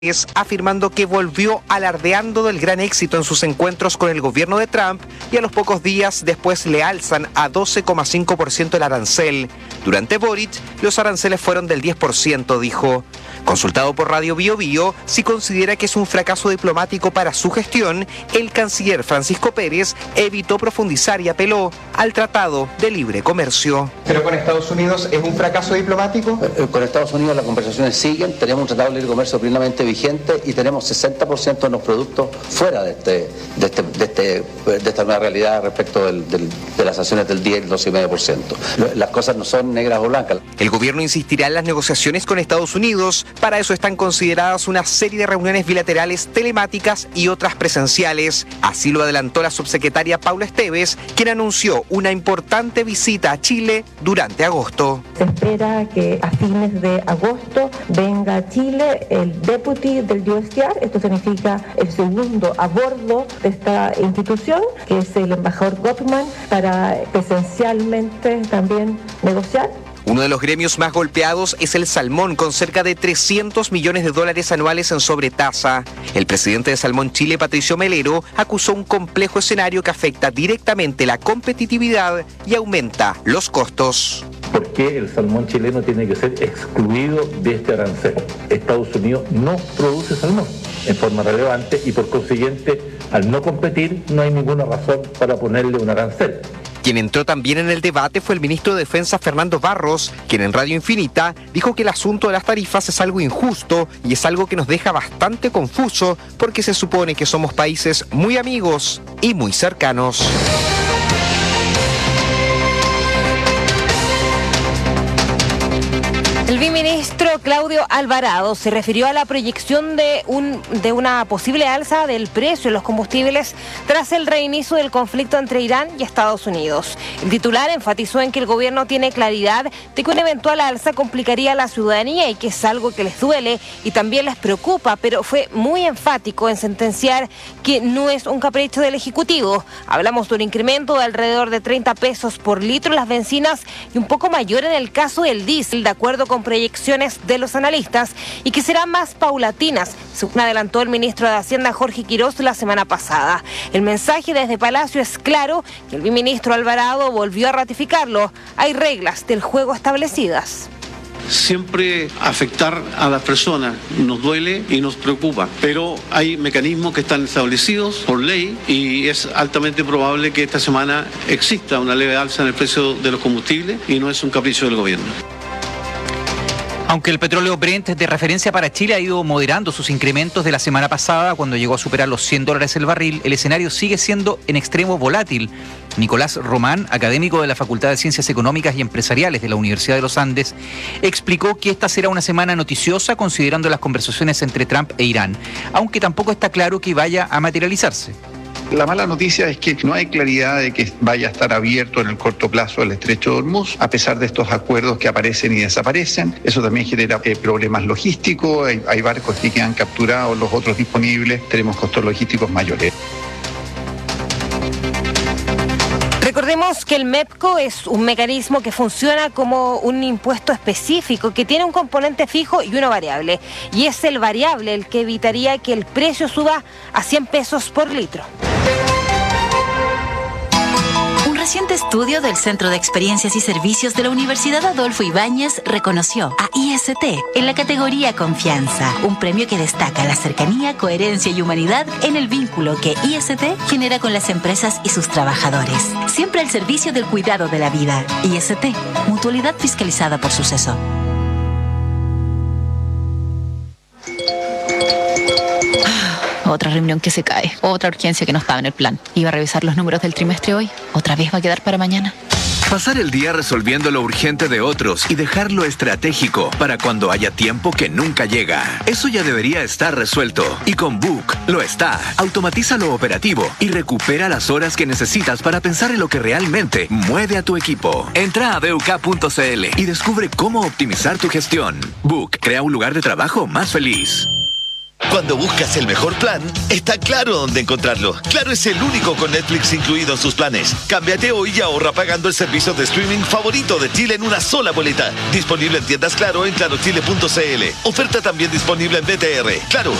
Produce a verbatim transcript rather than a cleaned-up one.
afirmando que volvió alardeando del gran éxito en sus encuentros con el gobierno de Trump y a los pocos días después le alzan a doce coma cinco por ciento el arancel. Durante Boric, los aranceles fueron del diez por ciento, dijo. Consultado por Radio Bio Bio, si considera que es un fracaso diplomático para su gestión, el canciller Francisco Pérez evitó profundizar y apeló al Tratado de Libre Comercio. ¿Pero con Estados Unidos es un fracaso diplomático? Eh, con Estados Unidos las conversaciones siguen, tenemos un Tratado de Libre Comercio plenamente vigente y tenemos sesenta por ciento de los productos fuera de, este, de, este, de, este, de esta nueva realidad respecto del, del, de las sanciones del diez y el doce coma cinco por ciento. Las cosas no son negras o blancas. El gobierno insistirá en las negociaciones con Estados Unidos. Para eso están consideradas una serie de reuniones bilaterales telemáticas y otras presenciales. Así lo adelantó la subsecretaria Paula Esteves, quien anunció una importante visita a Chile durante agosto. Se espera que a fines de agosto venga a Chile el deputy del U S T R, esto significa el segundo a bordo de esta institución, que es el embajador Gottman, para presencialmente también negociar. Uno de los gremios más golpeados es el salmón, con cerca de trescientos millones de dólares anuales en sobretasa. El presidente de Salmón Chile, Patricio Melero, acusó un complejo escenario que afecta directamente la competitividad y aumenta los costos. ¿Por qué el salmón chileno tiene que ser excluido de este arancel? Estados Unidos no produce salmón en forma relevante y por consiguiente, al no competir, no hay ninguna razón para ponerle un arancel. Quien entró también en el debate fue el ministro de Defensa Fernando Barros, quien en Radio Infinita dijo que el asunto de las tarifas es algo injusto y es algo que nos deja bastante confuso porque se supone que somos países muy amigos y muy cercanos. El viceministro Claudio Alvarado se refirió a la proyección de, un, de una posible alza del precio de los combustibles tras el reinicio del conflicto entre Irán y Estados Unidos. El titular enfatizó en que el gobierno tiene claridad de que una eventual alza complicaría a la ciudadanía y que es algo que les duele y también les preocupa, pero fue muy enfático en sentenciar que no es un capricho del Ejecutivo. Hablamos de un incremento de alrededor de treinta pesos por litro en las bencinas y un poco mayor en el caso del diésel, de acuerdo con proyecciones de los analistas, y que serán más paulatinas, según adelantó el ministro de Hacienda Jorge Quiroz la semana pasada. El mensaje desde Palacio es claro y el viceministro Alvarado volvió a ratificarlo. Hay reglas del juego establecidas. Siempre afectar a las personas nos duele y nos preocupa, pero hay mecanismos que están establecidos por ley y es altamente probable que esta semana exista una leve alza en el precio de los combustibles y no es un capricho del gobierno. Aunque el petróleo Brent de referencia para Chile ha ido moderando sus incrementos de la semana pasada cuando llegó a superar los cien dólares el barril, el escenario sigue siendo en extremo volátil. Nicolás Román, académico de la Facultad de Ciencias Económicas y Empresariales de la Universidad de los Andes, explicó que esta será una semana noticiosa considerando las conversaciones entre Trump e Irán, aunque tampoco está claro que vaya a materializarse. La mala noticia es que no hay claridad de que vaya a estar abierto en el corto plazo el estrecho de Hormuz, a pesar de estos acuerdos que aparecen y desaparecen. Eso también genera eh, problemas logísticos, hay, hay barcos que quedan capturados, los otros disponibles, tenemos costos logísticos mayores. Recordemos que el MEPCO es un mecanismo que funciona como un impuesto específico que tiene un componente fijo y uno variable. Y es el variable el que evitaría que el precio suba a cien pesos por litro. Un reciente estudio del Centro de Experiencias y Servicios de la Universidad Adolfo Ibáñez reconoció a I S T en la categoría Confianza, un premio que destaca la cercanía, coherencia y humanidad en el vínculo que I S T genera con las empresas y sus trabajadores. Siempre al servicio del cuidado de la vida. I S T, mutualidad fiscalizada por Suceso. Otra reunión que se cae, otra urgencia que no estaba en el plan. Iba a revisar los números del trimestre hoy, otra vez va a quedar para mañana. Pasar el día resolviendo lo urgente de otros y dejar lo estratégico para cuando haya tiempo que nunca llega. Eso ya debería estar resuelto. Y con Book lo está. Automatiza lo operativo y recupera las horas que necesitas para pensar en lo que realmente mueve a tu equipo. Entra a b u k punto c l y descubre cómo optimizar tu gestión. Book crea un lugar de trabajo más feliz. Cuando buscas el mejor plan, está Claro dónde encontrarlo. Claro es el único con Netflix incluido en sus planes. Cámbiate hoy y ahorra pagando el servicio de streaming favorito de Chile en una sola boleta. Disponible en tiendas Claro en claro chile punto c l. Oferta también disponible en B T R. Claro,